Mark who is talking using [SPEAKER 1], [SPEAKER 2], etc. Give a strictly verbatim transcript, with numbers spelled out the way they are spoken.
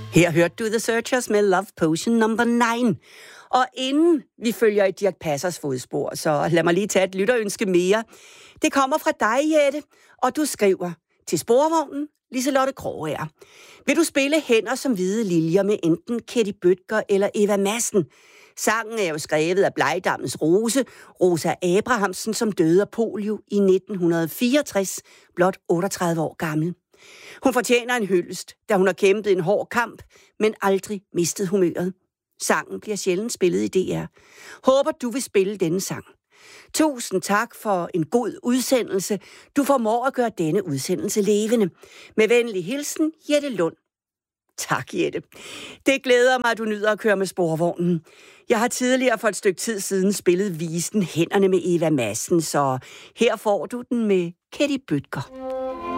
[SPEAKER 1] Her hørte du The Searchers med Love Potion number nine. Og inden vi følger i Dirch Passers fodspor, så lad mig lige tage et lytterønske mere. Det kommer fra dig, Jette, og du skriver til Sporvognen, Liselotte Krogager. Vil du spille Hænder som hvide liljer med enten Ketty Bødker eller Eva Madsen? Sangen er jo skrevet af Blegdammens Rose, Rosa Abrahamsen, som døde af polio i nitten fireogtres, blot otteogtredive år gammel. Hun fortjener en hyldest, da hun har kæmpet en hård kamp, men aldrig mistet humøret. Sangen bliver sjældent spillet i D R. Håber, du vil spille denne sang. Tusind tak for en god udsendelse. Du formår at gøre denne udsendelse levende. Med venlig hilsen, Jette Lund. Tak, Jette. Det glæder mig, at du nyder at køre med Sporvognen. Jeg har tidligere for et stykke tid siden spillet visen Hænderne med Eva Madsen, så her får du den med Ketty Bødker.